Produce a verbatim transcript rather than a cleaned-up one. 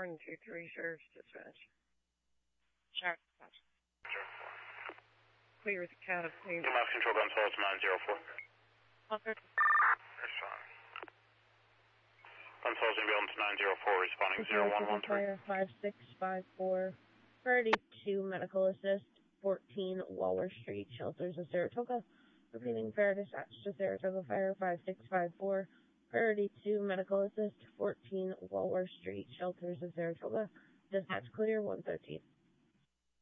one two three, Sheriff's Dispatch. Sheriff's Dispatch. Clear the count of things. Mouse Control Guns Falls nine zero four. Okay. There's fine. Guns Falls ambulance nine zero four responding zero one one three. Fire five six five four. Priority two medical assist. fourteen Waller Street, Shelters of Saratoga. Repeating fire dispatch to Saratoga Fire five six five four. Priority two medical assist. fourteen Waller Street, Shelters of Saratoga. Dispatch clear one thirteen.